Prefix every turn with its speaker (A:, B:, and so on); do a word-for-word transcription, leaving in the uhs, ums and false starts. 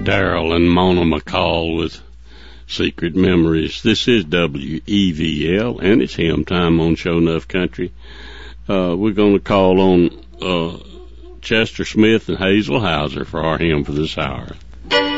A: Daryl and Mona McCall with Secret Memories. This is W E V L, and it's Hymn Time on Show Enough Country. Uh, we're going to call on uh, Chester Smith and Hazel Hauser for our hymn for this hour.